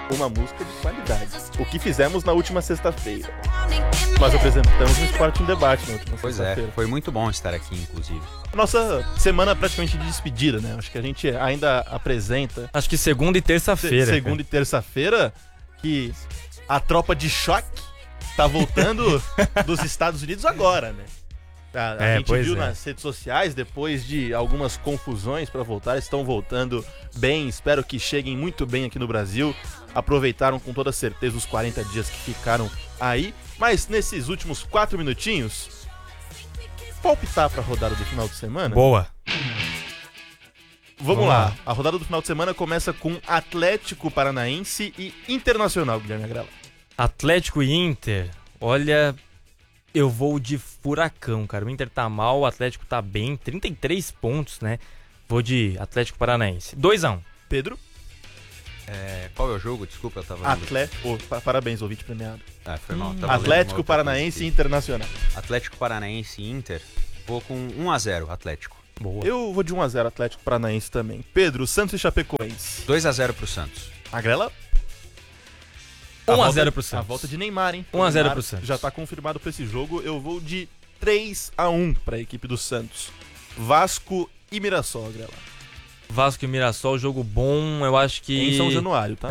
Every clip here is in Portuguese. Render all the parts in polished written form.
uma música de qualidade. O que fizemos na última sexta-feira. Nós apresentamos um Esporte em Debate na última sexta-feira. Foi muito bom estar aqui, inclusive. Nossa semana praticamente de despedida, né? Acho que a gente ainda apresenta... Acho que segunda e terça-feira. Segunda e terça-feira, que a tropa de choque tá voltando dos Estados Unidos agora, né? A gente viu nas redes sociais, depois de algumas confusões para voltar, estão voltando bem, espero que cheguem muito bem aqui no Brasil. Aproveitaram com toda certeza os 40 dias que ficaram aí, mas nesses últimos 4 minutinhos, palpitar para a rodada do final de semana? Boa! Vamos lá, a rodada do final de semana começa com Atlético Paranaense e Internacional, Guilherme Agrela. Atlético e Inter, olha... Eu vou de furacão, cara. O Inter tá mal, o Atlético tá bem. 33 pontos, né? Vou de Atlético Paranaense. 2-1. Pedro? Qual é o jogo? Desculpa, eu tava... Parabéns, ouvinte premiado. Foi mal. Atlético Paranaense e Internacional. Atlético Paranaense e Inter. Vou com 1-0, Atlético. Boa. Eu vou de 1-0, Atlético Paranaense também. Pedro, Santos e Chapecoense. 2-0 pro Santos. Agrela? 1-0 pro Santos. A volta de Neymar, hein? 1-0 pro Santos. Já tá confirmado pra esse jogo. Eu vou de 3-1 pra equipe do Santos. Vasco e Mirassol, Agrela. Vasco e Mirassol, jogo bom, eu acho que... Em São Januário, tá?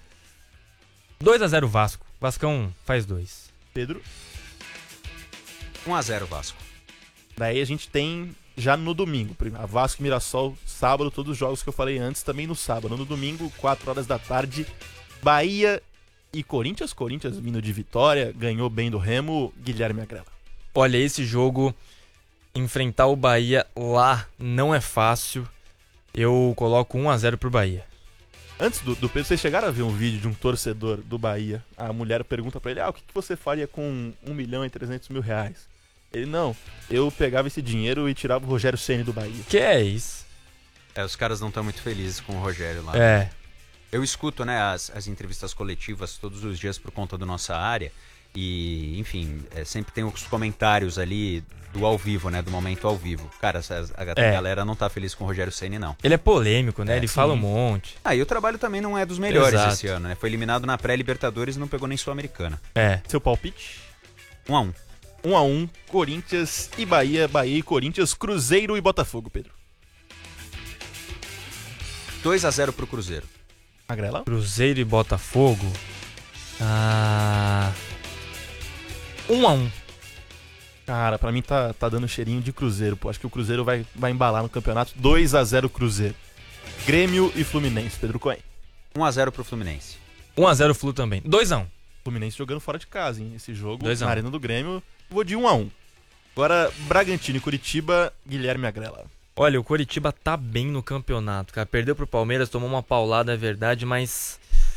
2-0 Vasco. Vascão faz 2. Pedro? 1-0 Vasco. Daí a gente tem já no domingo. A Vasco e Mirassol, sábado, todos os jogos que eu falei antes, também no sábado. No domingo, 4 horas da tarde, Bahia e Corinthians, vindo de vitória, ganhou bem do Remo, Guilherme Agrela. Olha, esse jogo, enfrentar o Bahia lá não é fácil. Eu coloco 1-0 pro Bahia. Antes do Pedro, vocês chegaram a ver um vídeo de um torcedor do Bahia? A mulher pergunta pra ele, o que você faria com 1.300.000 reais? Ele, não, eu pegava esse dinheiro e tirava o Rogério Ceni do Bahia. Que é isso? Os caras não estão muito felizes com o Rogério lá. Eu escuto, né, as entrevistas coletivas todos os dias por conta da nossa área e, enfim, sempre tem os comentários ali do ao vivo, né, do momento ao vivo. Cara, a galera não tá feliz com o Rogério Ceni, não. Ele é polêmico, né, ele fala um monte. E o trabalho também não é dos melhores. Exato. Esse ano, né, foi eliminado na pré-Libertadores e não pegou nem Sul-Americana. Seu palpite? 1-1. 1-1, Corinthians e Bahia, Bahia e Corinthians, Cruzeiro e Botafogo, Pedro. 2-0 pro Cruzeiro. Agrela? Cruzeiro e Botafogo. 1-1. Cara, pra mim tá dando cheirinho de Cruzeiro, pô. Acho que o Cruzeiro vai embalar no campeonato. 2-0 Cruzeiro. Grêmio e Fluminense, Pedro Cohen. 1-0 pro Fluminense. 1-0 Flu também. 2-1. Fluminense jogando fora de casa, hein? Esse jogo 2-1. Na Arena do Grêmio, vou de 1-1. Agora, Bragantino e Curitiba, Guilherme Agrela. Olha, o Coritiba tá bem no campeonato, cara. Perdeu pro Palmeiras, tomou uma paulada, é verdade, mas...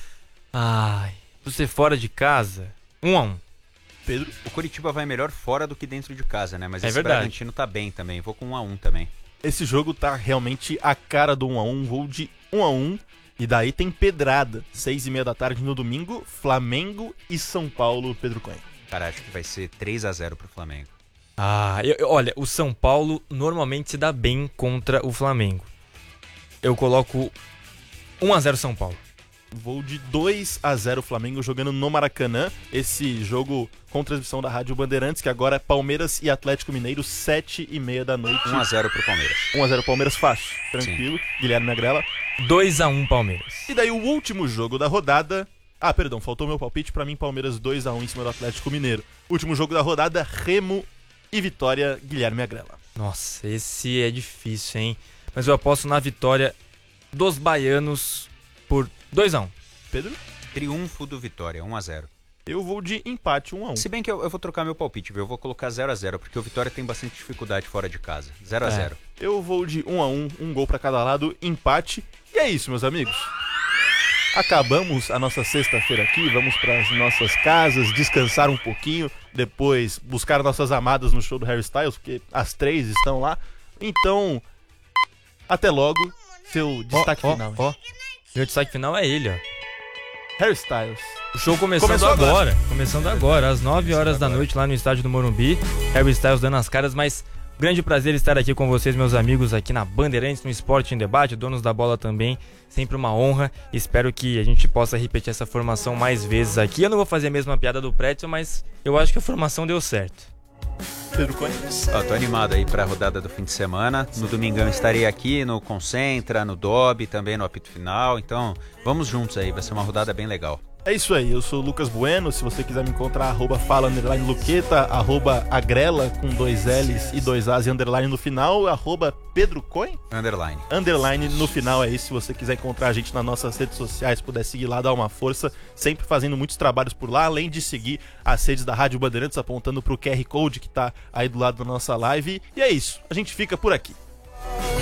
você fora de casa, 1-1. Pedro? O Coritiba vai melhor fora do que dentro de casa, né? Mas esse verdade. Bragantino tá bem também. Vou com 1-1 também. Esse jogo tá realmente a cara do 1-1. Vou de 1-1. E daí tem pedrada. 6h30 da tarde no domingo, Flamengo e São Paulo, Pedro Cohen. Cara, acho que vai ser 3-0 pro Flamengo. Olha, o São Paulo normalmente se dá bem contra o Flamengo. Eu coloco 1-0 São Paulo. Vou de 2-0 Flamengo jogando no Maracanã. Esse jogo com transmissão da Rádio Bandeirantes, que agora é Palmeiras e Atlético Mineiro, 7h30 da noite. 1-0 pro Palmeiras. 1-0 Palmeiras fácil, tranquilo. Sim. Guilherme Agrela. 2-1 Palmeiras. E daí o último jogo da rodada... perdão, faltou meu palpite. Pra mim, Palmeiras 2-1 em cima do Atlético Mineiro. Último jogo da rodada, Remo e Vitória, Guilherme Agrela. Nossa, esse é difícil, hein? Mas eu aposto na vitória dos baianos por 2-1. Pedro? Triunfo do Vitória, 1-0. Eu vou de empate, 1-1. Se bem que eu vou trocar meu palpite, viu? Eu vou colocar 0-0, porque o Vitória tem bastante dificuldade fora de casa. 0-0. Eu vou de 1-1, um gol pra cada lado, empate. E é isso, meus amigos. Acabamos a nossa sexta-feira aqui, vamos para as nossas casas, descansar um pouquinho, depois buscar nossas amadas no show do Harry Styles, porque as 3 estão lá. Então, até logo, seu destaque final. Meu destaque final é ele, ó. Harry Styles. O show começando agora, às 9 horas da noite lá no estádio do Morumbi. Harry Styles dando as caras, mas Grande prazer estar aqui com vocês, meus amigos, aqui na Bandeirantes, no Esporte em Debate, donos da bola também, sempre uma honra. Espero que a gente possa repetir essa formação mais vezes aqui. Eu não vou fazer a mesma piada do Pretzel, mas eu acho que a formação deu certo. Pedro Cunha? Tô animado aí pra rodada do fim de semana. No domingão estarei aqui no Concentra, no Dob, também no apito final. Então, vamos juntos aí, vai ser uma rodada bem legal. É isso aí, eu sou o Lucas Bueno. Se você quiser me encontrar, @fala_luqueta, @agrela com 2 L's e 2 A's e underline no final, @Pedro Coin? Underline no final, é isso. Se você quiser encontrar a gente nas nossas redes sociais, puder seguir lá, dar uma força, sempre fazendo muitos trabalhos por lá, além de seguir as redes da Rádio Bandeirantes, apontando pro QR Code que tá aí do lado da nossa live. E é isso, a gente fica por aqui.